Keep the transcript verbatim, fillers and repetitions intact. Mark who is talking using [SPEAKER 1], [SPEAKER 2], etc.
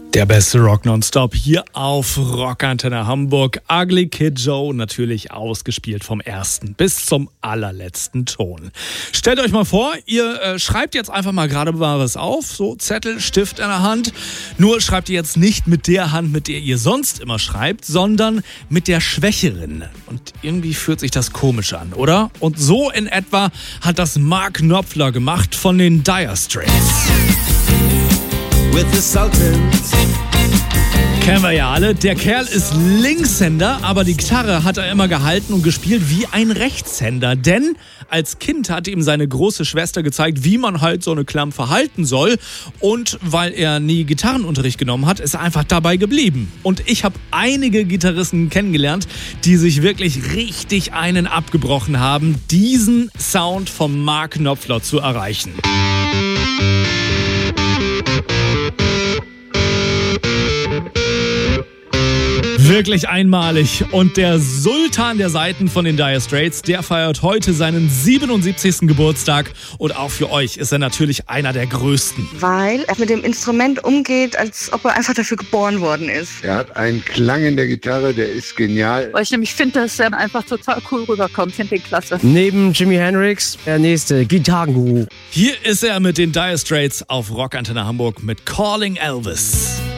[SPEAKER 1] Der beste Rock nonstop hier auf Rockantenne Hamburg. Ugly Kid Joe, natürlich ausgespielt vom ersten bis zum allerletzten Ton. Stellt euch mal vor, ihr äh, schreibt jetzt einfach mal gerade mal was auf, so Zettel, Stift in der Hand. Nur schreibt ihr jetzt nicht mit der Hand, mit der ihr sonst immer schreibt, sondern mit der schwächeren. Und irgendwie fühlt sich das komisch an, oder? Und so in etwa hat das Mark Knopfler gemacht von den Dire Straits.
[SPEAKER 2] With the Sultans.
[SPEAKER 1] Kennen wir ja alle. Der Kerl ist Linkshänder, aber die Gitarre hat er immer gehalten und gespielt wie ein Rechtshänder. Denn als Kind hat ihm seine große Schwester gezeigt, wie man halt so eine Klampe halten soll. Und weil er nie Gitarrenunterricht genommen hat, ist er einfach dabei geblieben. Und ich habe einige Gitarristen kennengelernt, die sich wirklich richtig einen abgebrochen haben, diesen Sound vom Mark Knopfler zu erreichen. Wirklich einmalig. Und der Sultan der Saiten von den Dire Straits, der feiert heute seinen siebenundsiebzigsten Geburtstag. Und auch für euch ist er natürlich einer der größten.
[SPEAKER 3] Weil er mit dem Instrument umgeht, als ob er einfach dafür geboren worden ist.
[SPEAKER 4] Er hat einen Klang in der Gitarre, der ist genial.
[SPEAKER 5] Weil ich nämlich finde, dass er einfach total cool rüberkommt. Ich finde den klasse.
[SPEAKER 6] Neben Jimi Hendrix der nächste Gitarrenguru.
[SPEAKER 1] Hier ist er mit den Dire Straits auf Rockantenne Hamburg mit Calling Elvis.